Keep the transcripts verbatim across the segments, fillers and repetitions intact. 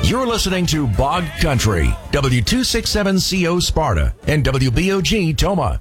You're listening to Bog Country, W two sixty-seven C O Sparta and W B O G Toma.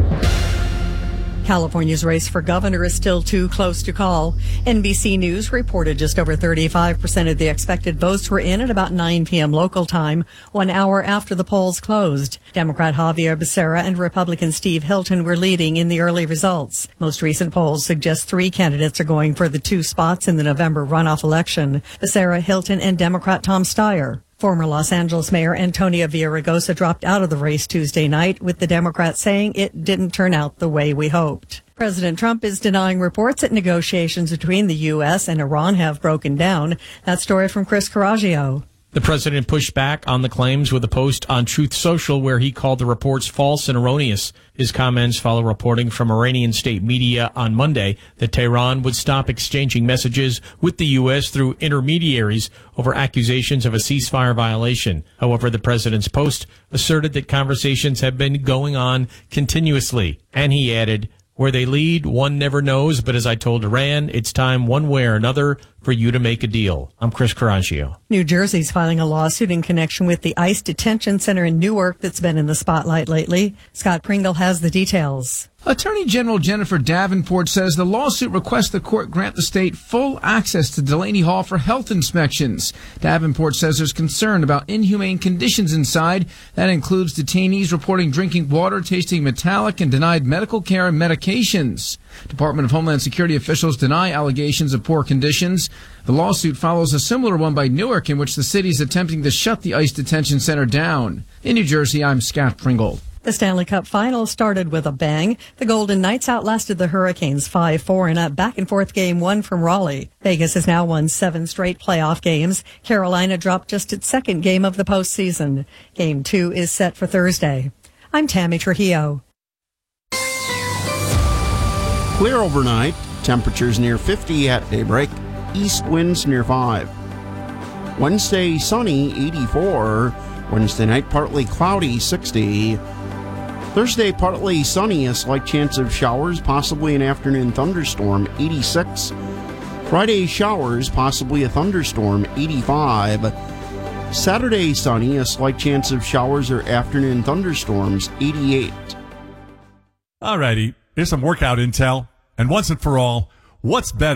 California's race for governor is still too close to call. N B C News reported just over thirty-five percent of the expected votes were in at about nine p.m. local time, one hour after the polls closed. Democrat Javier Becerra and Republican Steve Hilton were leading in the early results. Most recent polls suggest three candidates are going for the two spots in the November runoff election: Becerra, Hilton, and Democrat Tom Steyer. Former Los Angeles Mayor Antonio Villaraigosa dropped out of the race Tuesday night, with the Democrats saying it didn't turn out the way we hoped. President Trump is denying reports that negotiations between the U S and Iran have broken down. That story from Chris Coraggio. The president pushed back on the claims with a post on Truth Social where he called the reports false and erroneous. His comments follow reporting from Iranian state media on Monday that Tehran would stop exchanging messages with the U S through intermediaries over accusations of a ceasefire violation. However, the president's post asserted that conversations have been going on continuously. And he added, "Where they lead, one never knows, but as I told Iran, it's time one way or another for you to make a deal." I'm Chris Coraggio. New Jersey's filing a lawsuit in connection with the ICE detention center in Newark that's been in the spotlight lately. Scott Pringle has the details. Attorney General Jennifer Davenport says the lawsuit requests the court grant the state full access to Delaney Hall for health inspections. Davenport says there's concern about inhumane conditions inside. That includes detainees reporting drinking water tasting metallic and denied medical care and medications. Department of Homeland Security officials deny allegations of poor conditions. The lawsuit follows a similar one by Newark, in which the city is attempting to shut the ICE detention center down. In New Jersey, I'm Scott Pringle. The Stanley Cup final started with a bang. The Golden Knights outlasted the Hurricanes five four in a back-and-forth game one from Raleigh. Vegas has now won seven straight playoff games. Carolina dropped just its second game of the postseason. Game two is set for Thursday. I'm Tammy Trujillo. Clear overnight. Temperatures near fifty at daybreak. East winds near five. Wednesday, sunny, eighty-four. Wednesday night, partly cloudy, sixty. Thursday, partly sunny, a slight chance of showers, possibly an afternoon thunderstorm, eighty-six. Friday, showers, possibly a thunderstorm, eighty-five. Saturday, sunny, a slight chance of showers or afternoon thunderstorms, eighty-eight. Alrighty, here's some workout intel. And once and for all, what's better?